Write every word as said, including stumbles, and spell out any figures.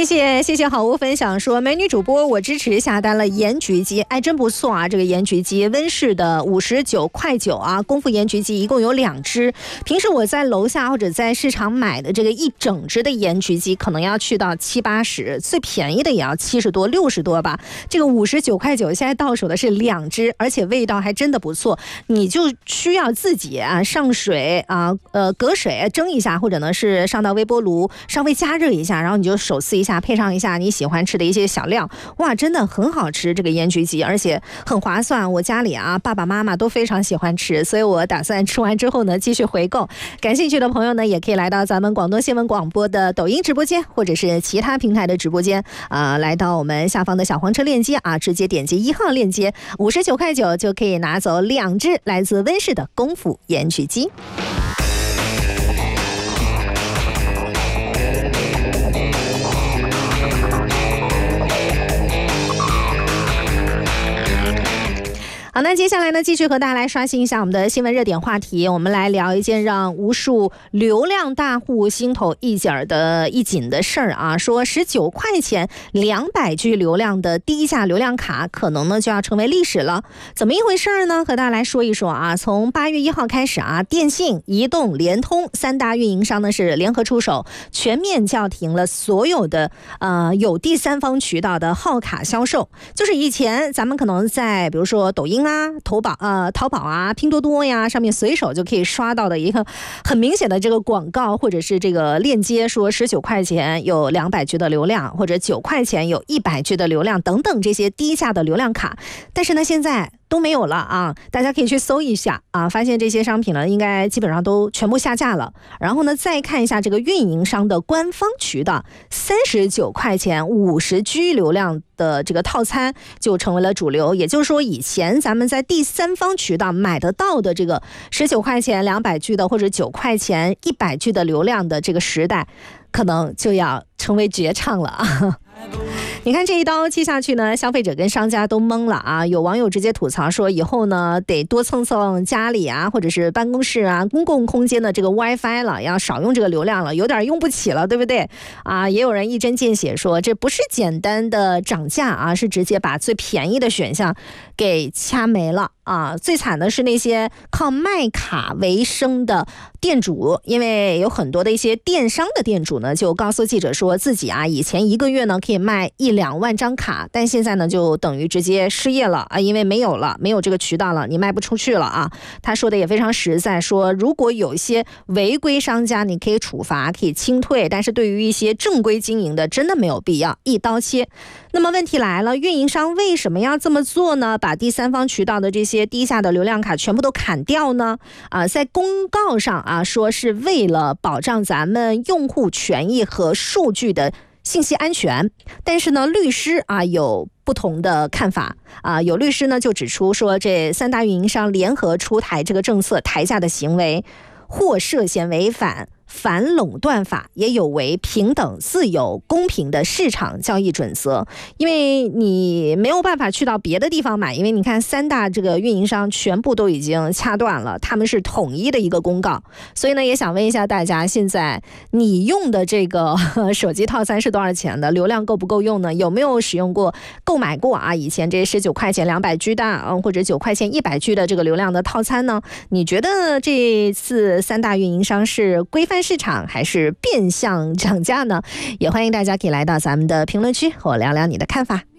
谢谢谢谢好物分享说，美女主播我支持下单了盐焗鸡，哎真不错啊，这个盐焗鸡温室的五十九块九啊，功夫盐焗鸡一共有两只，平时我在楼下或者在市场买的这个一整只的盐焗鸡可能要去到七八十，最便宜的也要七十多六十多吧，这个五十九块九现在到手的是两只，而且味道还真的不错，你就需要自己啊上水啊呃隔水蒸一下，或者呢是上到微波炉稍微加热一下，然后你就手撕一下，配上一下你喜欢吃的一些小料，哇真的很好吃这个盐焗鸡，而且很划算，我家里啊爸爸妈妈都非常喜欢吃，所以我打算吃完之后呢继续回购，感兴趣的朋友呢也可以来到咱们广东新闻广播的抖音直播间或者是其他平台的直播间啊、呃，来到我们下方的小黄车链接啊，直接点击一号链接，五十九块九就可以拿走两只来自温室的功夫盐焗鸡。好，那接下来呢，继续和大家来刷新一下我们的新闻热点话题。我们来聊一件让无数流量大户心头一紧的一紧的事儿啊，说十九块钱两百 G 流量的低价流量卡，可能呢就要成为历史了。怎么一回事呢？和大家来说一说啊。从八月一号开始啊，电信、移动、联通三大运营商呢是联合出手，全面叫停了所有的呃有第三方渠道的号卡销售。就是以前咱们可能在比如说抖音啊、淘宝呃、淘宝啊、拼多多呀上面随手就可以刷到的一个很明显的这个广告，或者是这个链接，说十九块钱有两百 G 的流量，或者九块钱有一百 G 的流量等等这些低价的流量卡。但是呢，现在都没有了啊！大家可以去搜一下啊，发现这些商品呢，应该基本上都全部下架了。然后呢，再看一下这个运营商的官方渠道，三十九块钱五十 G 流量的这个套餐就成为了主流。也就是说，以前咱们在第三方渠道买得到的这个十九块钱两百 G 的，或者九块钱一百 G 的流量的这个时代，可能就要成为绝唱了啊！你看这一刀击下去呢，消费者跟商家都懵了啊！有网友直接吐槽说，以后呢得多蹭蹭家里啊，或者是办公室啊、公共空间的这个 WiFi 了，要少用这个流量了，有点用不起了，对不对？啊，也有人一针见血说，这不是简单的涨价啊，是直接把最便宜的选项给掐没了啊！最惨的是那些靠卖卡为生的店主，因为有很多的一些电商的店主呢，就告诉记者说自己啊，以前一个月呢可以卖一两万张卡，但现在呢就等于直接失业了啊，因为没有了，没有这个渠道了，你卖不出去了啊。他说的也非常实在，说如果有一些违规商家，你可以处罚，可以清退，但是对于一些正规经营的，真的没有必要一刀切。那么问题来了，运营商为什么要这么做呢？把第三方渠道的这些低价的流量卡全部都砍掉呢？啊，在公告上啊说是为了保障咱们用户权益和数据的信息安全，但是呢，律师啊有不同的看法啊。有律师呢就指出说，这三大运营商联合出台这个政策抬价的行为，或涉嫌违反反垄断法，也有违平等、自由、公平的市场交易准则。因为你没有办法去到别的地方买，因为你看三大这个运营商全部都已经掐断了，他们是统一的一个公告。所以呢，也想问一下大家，现在你用的这个手机套餐是多少钱的？流量够不够用呢？有没有使用过、购买过啊？以前这十九块钱两百 G 的，嗯，或者九块钱一百 G 的这个流量的套餐呢？你觉得这次三大运营商是规范市场还是变相涨价呢？也欢迎大家可以来到咱们的评论区和我聊聊你的看法。